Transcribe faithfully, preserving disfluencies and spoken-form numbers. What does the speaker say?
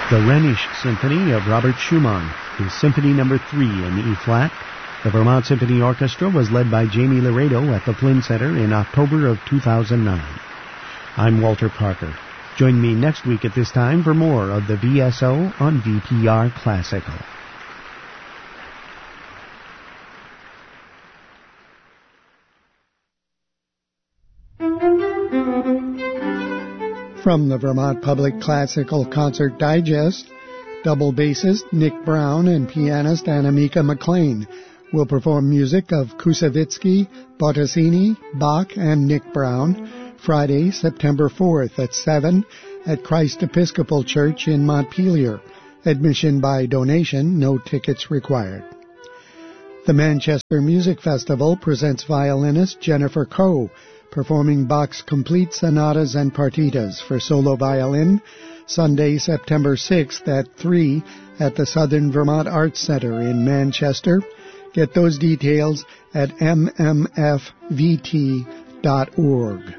The Rhenish Symphony of Robert Schumann, his Symphony Number three in E-flat. The Vermont Symphony Orchestra was led by Jamie Laredo at the Flynn Center in October of two thousand nine. I'm Walter Parker. Join me next week at this time for more of the V S O on V P R Classical. From the Vermont Public Classical Concert Digest, double bassist Nick Brown and pianist Annemieka McLean will perform music of Kusevitsky, Bottesini, Bach, and Nick Brown Friday, September fourth at seven at Christ Episcopal Church in Montpelier. Admission by donation, no tickets required. The Manchester Music Festival presents violinist Jennifer Coe, performing Bach's complete sonatas and partitas for solo violin, Sunday, September sixth at three at the Southern Vermont Arts Center in Manchester. Get those details at m m f v t dot org.